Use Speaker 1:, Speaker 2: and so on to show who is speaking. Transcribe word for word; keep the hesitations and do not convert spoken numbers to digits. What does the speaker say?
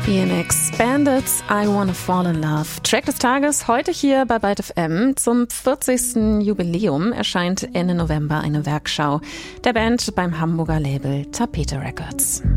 Speaker 1: B M X, Bandits, I Wanna Fall in Love. Track des Tages heute hier bei Byte F M. Zum vierzigsten Jubiläum erscheint Ende November eine Werkschau der Band beim Hamburger Label Tapete Records.